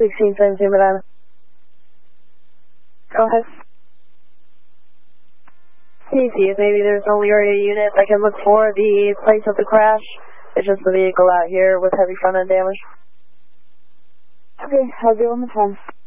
1617 Medina. Go ahead. CC, maybe there's no area unit that can look for the place of the crash. It's just the vehicle out here with heavy front end damage. Okay, I'll do it on the phone.